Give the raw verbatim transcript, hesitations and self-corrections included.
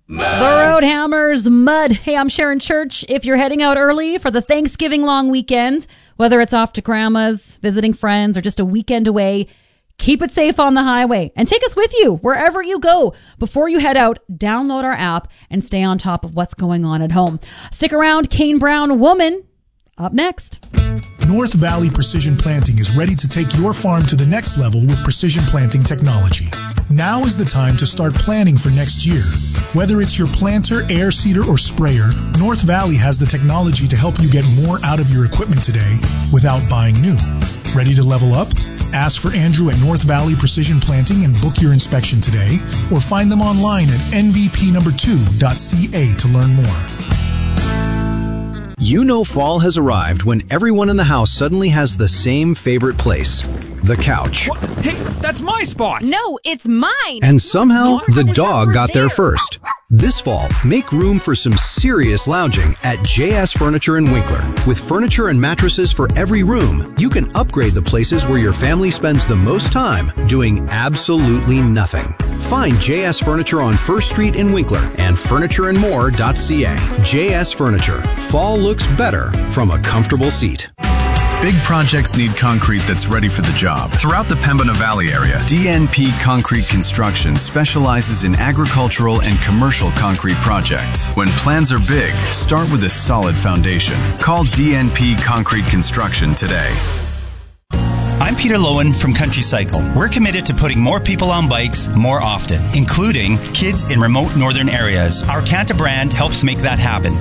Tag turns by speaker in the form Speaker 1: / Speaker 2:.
Speaker 1: The Roadhammers, Mud. Hey, I'm Sharon Church. If you're heading out early for the Thanksgiving long weekend, whether it's off to grandma's, visiting friends, or just a weekend away, keep it safe on the highway and take us with you wherever you go. Before you head out, download our app and stay on top of what's going on at home. Stick around. Kane Brown, Woman, up next.
Speaker 2: North Valley Precision Planting is ready to take your farm to the next level with precision planting technology. Now is the time to start planning for next year. Whether it's your planter, air seeder, or sprayer, North Valley has the technology to help you get more out of your equipment today without buying new. Ready to level up? Ask for Andrew at North Valley Precision Planting and book your inspection today, or find them online at N V P number two dot C A to learn more.
Speaker 3: You know fall has arrived when everyone in the house suddenly has the same favorite place, the couch.
Speaker 4: What? Hey, that's my spot!
Speaker 5: No, it's mine!
Speaker 3: And somehow, the dog got there first. This fall, make room for some serious lounging at J S Furniture in Winkler. With furniture and mattresses for every room, you can upgrade the places where your family spends the most time doing absolutely nothing. Find J S Furniture on First Street in Winkler and furniture and more dot C A. J S Furniture. Fall looks better from a comfortable seat.
Speaker 6: Big projects need concrete that's ready for the job. Throughout the Pembina Valley area, D N P Concrete Construction specializes in agricultural and commercial concrete projects. When plans are big, start with a solid foundation. Call D N P Concrete Construction today.
Speaker 7: I'm Peter Lowen from Country Cycle. We're committed to putting more people on bikes more often, including kids in remote northern areas. Our Canta brand helps make that happen.